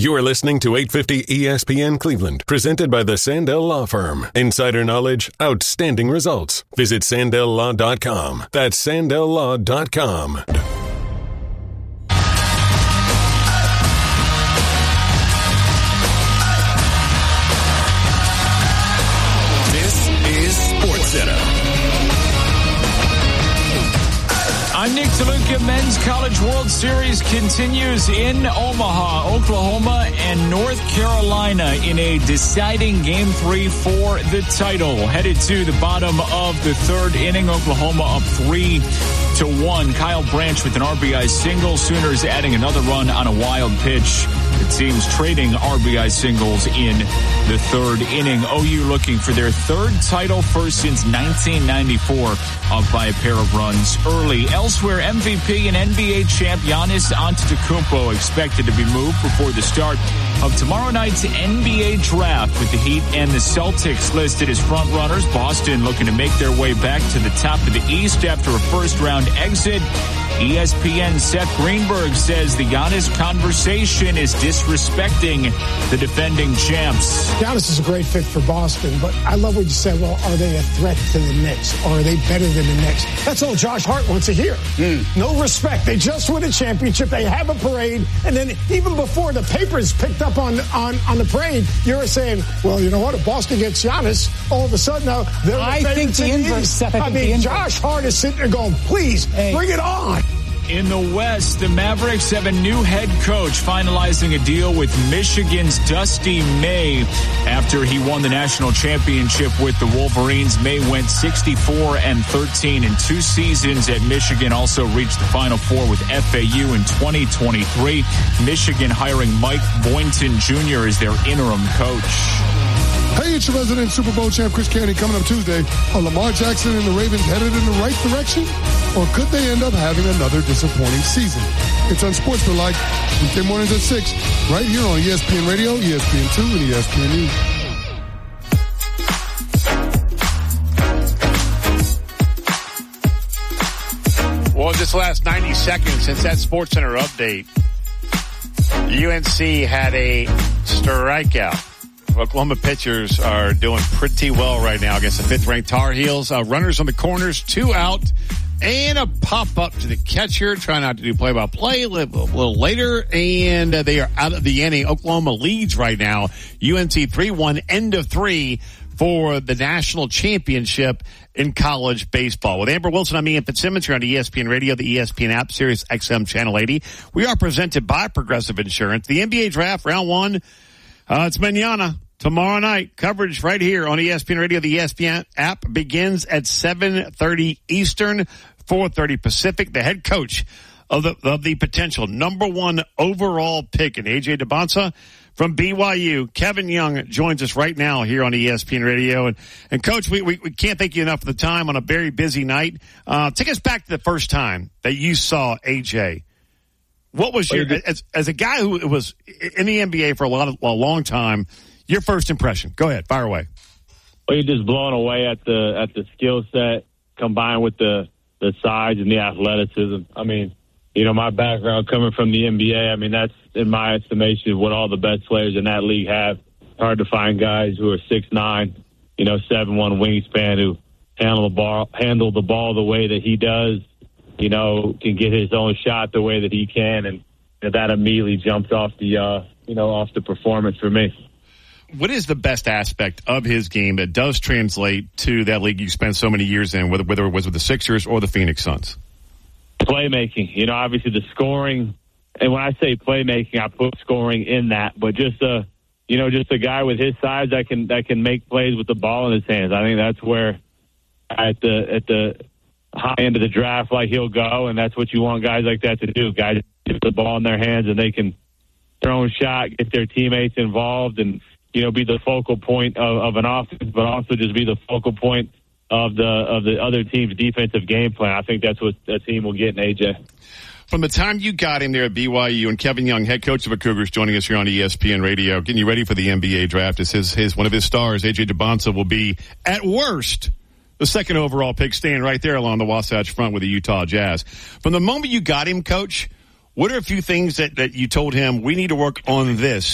You are listening to 850 ESPN Cleveland, presented by the Sandell Law Firm. Insider knowledge, outstanding results. Visit SandellLaw.com. That's SandellLaw.com. This is SportsCenter. I'm Nick DeLuca. Men's College World Series continues in Omaha, Oklahoma, and North Carolina in a deciding Game 3 for the title. Headed to the bottom of the third inning, Oklahoma up 3-1. Kyle Branch with an RBI single. Sooners adding another run on a wild pitch. The team's trading RBI singles in the third inning. OU looking for their third title first since 1994, up by a pair of runs early. Elsewhere, MVP and NBA champ Giannis Antetokounmpo expected to be moved before the start of tomorrow night's NBA draft, with the Heat and the Celtics listed as front runners. Boston looking to make their way back to the top of the East after a first-round exit. ESPN's Seth Greenberg says the Giannis conversation is disrespecting the defending champs. Giannis is a great fit for Boston, but I love what you said. Well, are they a threat to the Knicks? Or are they better than the Knicks? That's all Josh Hart wants to hear. No respect. They just won a championship. They have a parade. And then even before the papers picked up on the parade, you're saying, well, you know what? If Boston gets Giannis, all of a sudden now they're the favorites in the East. I mean, Josh Hart is sitting there going, please, bring it on. In the West, the Mavericks have a new head coach finalizing a deal with Michigan's Dusty May after he won the national championship with the Wolverines. May went 64-13 in 2 seasons at Michigan, also reached the Final Four with FAU in 2023. Michigan hiring Mike Boynton Jr. as their interim coach. Hey, it's your resident Super Bowl champ, Chris Candy, coming up Tuesday. Are Lamar Jackson and the Ravens headed in the right direction? Or could they end up having another disappointing season? It's Unsportsmanlike, weekday mornings at 6, right here on ESPN Radio, ESPN2, and ESPN News. Well, this last 90 seconds since that SportsCenter update, UNC had a strikeout. Oklahoma pitchers are doing pretty well right now against the 5th-ranked Tar Heels. Runners on the corners, 2 out, and a pop-up to the catcher. Try not to do play-by-play a little later, and they are out of the inning. Oklahoma leads right now. UNC 3-1, end of 3 for the national championship in college baseball. With Amber Wilson, I'm Ian Fitzsimmons here on ESPN Radio, the ESPN app, Sirius XM Channel 80. We are presented by Progressive Insurance. The NBA Draft, Round 1, it's mañana. Tomorrow night, coverage right here on ESPN Radio. The ESPN app begins at 7:30 Eastern, 4:30 Pacific. The head coach of the potential number 1 overall pick in AJ DeBonsa from BYU, Kevin Young, joins us right now here on ESPN Radio. And Coach, we can't thank you enough for the time on a very busy night. Take us back to the first time that you saw AJ. What was your, as a guy who was in the NBA for a long time, your first impression? Go ahead, fire away. Well, you're just blown away at the skill set combined with the size and the athleticism. I mean, you know, my background coming from the NBA, I mean, that's, in my estimation, what all the best players in that league have. Hard to find guys who are 6'9", 7'1" wingspan who handle the ball the way that he does, can get his own shot the way that he can, and that immediately jumped off the performance for me. What is the best aspect of his game that does translate to that league you spent so many years in, whether it was with the Sixers or the Phoenix Suns? Playmaking. Obviously the scoring, and when I say playmaking, I put scoring in that, but just a guy with his size that can make plays with the ball in his hands. I think that's where at the high end of the draft, like, he'll go, and that's what you want guys like that to do. Guys get the ball in their hands and they can their own shot, get their teammates involved, and be the focal point of an offense, but also just be the focal point of the other team's defensive game plan. I think that's what that team will get in AJ. From the time you got him there at BYU, and Kevin Young, head coach of the Cougars, joining us here on ESPN Radio, getting you ready for the NBA draft, is one of his stars, AJ DeBonsa, will be at worst the 2nd overall pick, staying right there along the Wasatch Front with the Utah Jazz. From the moment you got him, Coach, what are a few things that you told him, we need to work on this